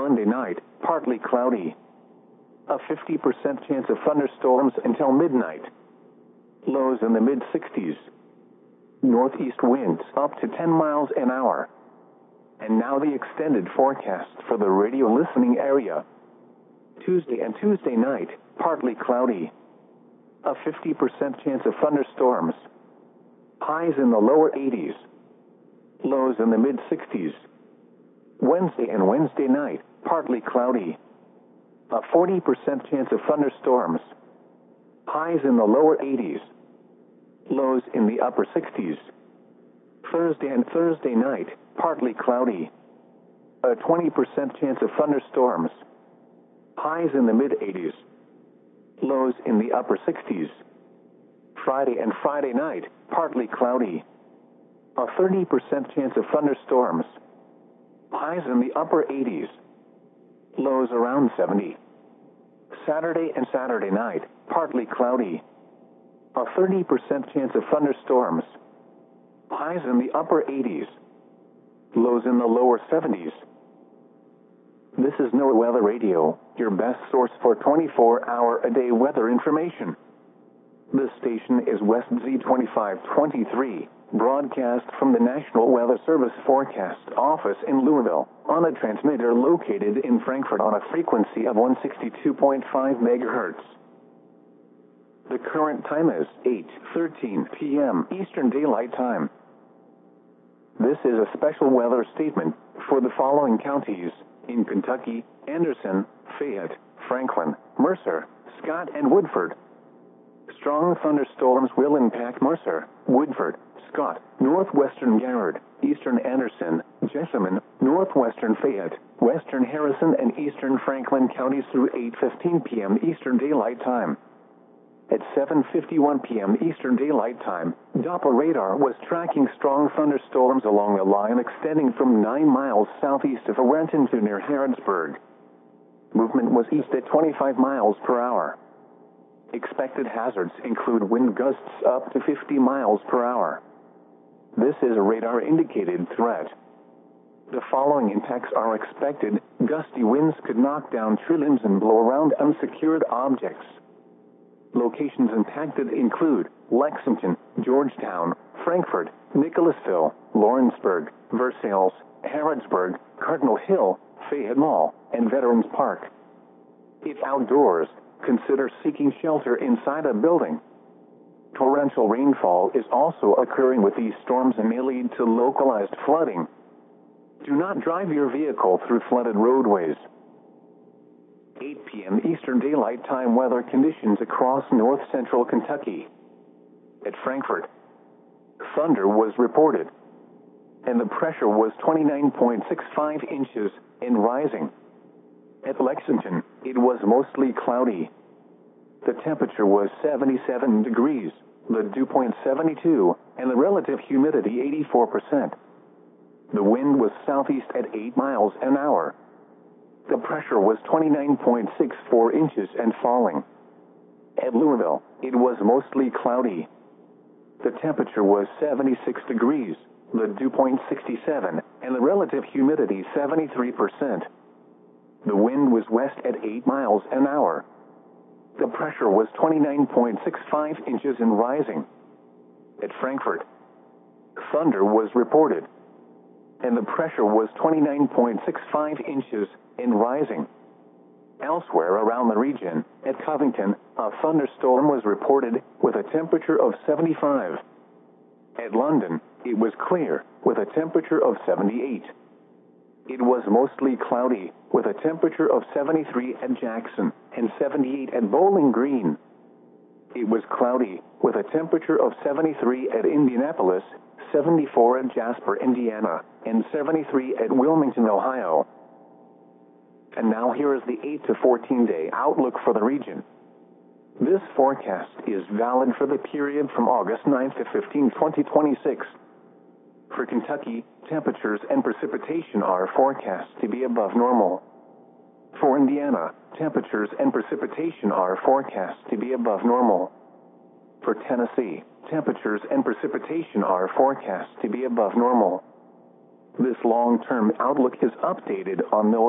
Monday night, partly cloudy. A 50% chance of thunderstorms until midnight. Lows in the mid-60s. Northeast winds up to 10 miles an hour. And now the extended forecast for the radio listening area. Tuesday and Tuesday night, partly cloudy. A 50% chance of thunderstorms. Highs in the lower 80s. Lows in the mid-60s. Wednesday and Wednesday night, partly cloudy. A 40% chance of thunderstorms. Highs in the lower 80s. Lows in the upper 60s. Thursday and Thursday night, partly cloudy. A 20% chance of thunderstorms. Highs in the mid-80s. Lows in the upper 60s. Friday and Friday night, partly cloudy. A 30% chance of thunderstorms. Highs in the upper 80s. Lows around 70. Saturday and Saturday night, partly cloudy. A 30% chance of thunderstorms. Highs in the upper 80s. Lows in the lower 70s. This is NOAA Weather Radio, your best source for 24-hour-a-day weather information. This station is West Z2523, broadcast from the National Weather Service Forecast Office in Louisville, on a transmitter located in Frankfort on a frequency of 162.5 MHz. The current time is 8:13 p.m. Eastern Daylight Time. This is a special weather statement for the following counties in Kentucky: Anderson, Fayette, Franklin, Mercer, Scott, and Woodford. Strong thunderstorms will impact Mercer, Woodford, Scott, northwestern Garrard, eastern Anderson, Jessamine, northwestern Fayette, western Harrison, and eastern Franklin counties through 8:15 p.m. Eastern Daylight Time. At 7:51 p.m. Eastern Daylight Time, Doppler radar was tracking strong thunderstorms along a line extending from 9 miles southeast of Renton to near Harrodsburg. Movement was east at 25 miles per hour. Expected hazards include wind gusts up to 50 miles per hour. This is a radar-indicated threat. The following impacts are expected. Gusty winds could knock down tree limbs and blow around unsecured objects. Locations impacted include Lexington, Georgetown, Frankfort, Nicholasville, Lawrenceburg, Versailles, Harrodsburg, Cardinal Hill, Fayette Mall, and Veterans Park. If outdoors, consider seeking shelter inside a building. Torrential rainfall is also occurring with these storms and may lead to localized flooding. Do not drive your vehicle through flooded roadways. 8 p.m. Eastern Daylight Time weather conditions across north-central Kentucky. At Frankfort, thunder was reported, and the pressure was 29.65 inches and rising. At Lexington, it was mostly cloudy. The temperature was 77 degrees, the dew point 72, and the relative humidity 84%. The wind was southeast at 8 miles an hour. The pressure was 29.64 inches and falling. At Louisville, it was mostly cloudy. The temperature was 76 degrees, the dew point 67, and the relative humidity 73%. The wind was west at 8 miles an hour. The pressure was 29.65 inches and rising. At Frankfort, thunder was reported, and the pressure was 29.65 inches and rising. Elsewhere around the region, at Covington, a thunderstorm was reported with a temperature of 75. At London, it was clear with a temperature of 78. It was mostly cloudy with a temperature of 73 at Jackson and 78 at Bowling Green. It was cloudy with a temperature of 73 at Indianapolis, 74 at Jasper, Indiana, and 73 at Wilmington, Ohio. And now here is the 8 to 14-day outlook for the region. This forecast is valid for the period from August 9 to 15, 2026. For Kentucky, temperatures and precipitation are forecast to be above normal. For Indiana, temperatures and precipitation are forecast to be above normal. For Tennessee, temperatures and precipitation are forecast to be above normal. This long-term outlook is updated on NOAA